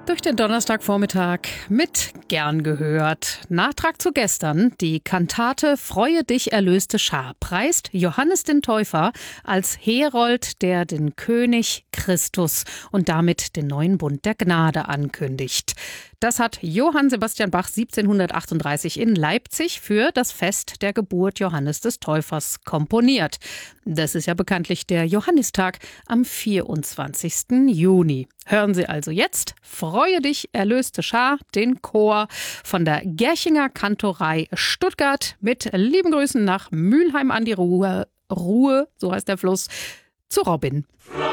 Durch den Donnerstagvormittag mit Gern gehört. Nachtrag zu gestern. Die Kantate Freue dich, erlöste Schar preist Johannes den Täufer als Herold, der den König Christus und damit den neuen Bund der Gnade ankündigt. Das hat Johann Sebastian Bach 1738 in Leipzig für das Fest der Geburt Johannes des Täufers komponiert. Das ist ja bekanntlich der Johannistag am 24. Juni. Hören Sie also jetzt Freue dich, erlöste Schar, den Chor von der Gerchinger Kantorei Stuttgart mit lieben Grüßen nach Mülheim an die Ruhr, so heißt der Fluss, zu Robin.